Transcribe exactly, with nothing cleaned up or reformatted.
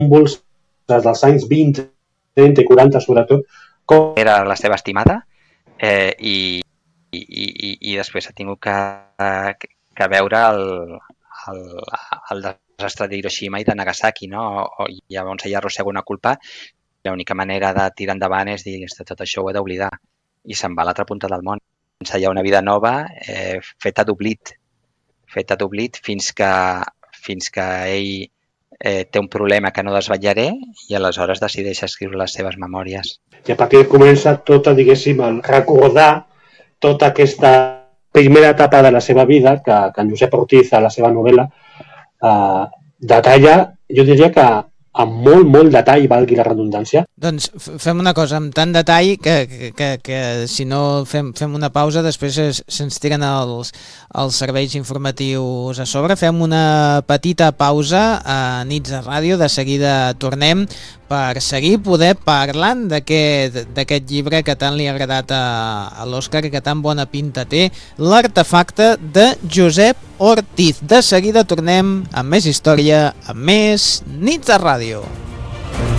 símbols dels anys vint, trenta i quaranta, sobretot. Com... Era la seva estimada eh, i, i, i, i després ha tingut que, que veure el, el, el desastre d'Hiroshima i de Nagasaki, no? O, i llavors ella arrossega una culpa. L'única manera de tirar endavant és dir que tot això ho he d'oblidar i se'n va a l'altra punta del món. Ensaiar una vida nova eh, feta d'oblit, feta d'oblit fins que, fins que ell eh, té un problema que no desvetllaré i aleshores decideix escriure les seves memòries. I a partir comença tota, diguéssim, el recordar tota aquesta primera etapa de la seva vida que, que en Josep Ortiz, a la seva novel·la, eh, detalla, jo diria que amb molt, molt detall, valgui la redundància. Doncs fem una cosa, amb tant detall que, que, que, que si no fem, fem una pausa, després se'ns tiren els, els serveis informatius a sobre. Fem una petita pausa a Nits de Ràdio, de seguida tornem per seguir poder parlant d'aquest llibre que tant li ha agradat a, a l'Òscar i que tan bona pinta té, L'artefacte de Josep Ortiz. De seguida tornem amb més història, amb més Nits de Ràdio.